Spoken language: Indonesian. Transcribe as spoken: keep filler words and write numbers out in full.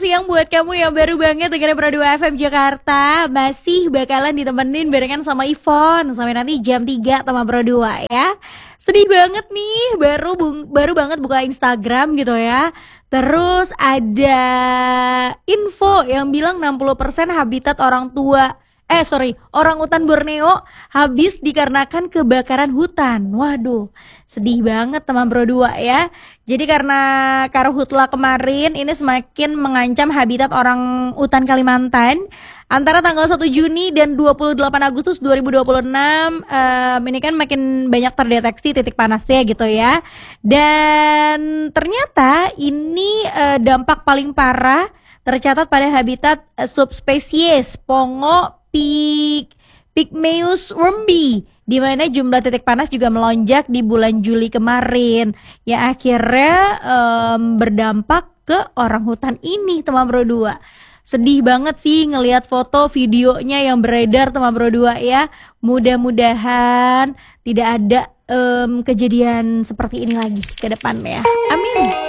siang buat kamu yang baru banget dengerin Pro dua F M Jakarta. Masih bakalan ditemenin barengan sama Ivon sampai nanti jam tiga sama Pro dua ya. Sedih banget nih, baru bung- baru banget buka Instagram gitu ya. Terus ada info yang bilang enam puluh persen habitat orang tua Eh sorry, orang hutan Borneo habis dikarenakan kebakaran hutan. Waduh, sedih banget teman Pro dua ya. Jadi karena karhutla kemarin ini semakin mengancam habitat orang hutan Kalimantan. Antara tanggal satu Juni dan dua puluh delapan Agustus dua ribu dua puluh enam em, ini kan makin banyak terdeteksi titik panasnya gitu ya. Dan ternyata ini eh, dampak paling parah tercatat pada habitat eh, subspesies Pongo Pig Pygmaeus wormby, di mana jumlah titik panas juga melonjak di bulan Juli kemarin, yang akhirnya em, berdampak ke orang hutan ini teman Pro dua. Sedih banget sih ngelihat foto videonya yang beredar teman Pro dua ya. Mudah-mudahan tidak ada em, kejadian seperti ini lagi ke depannya. Amin.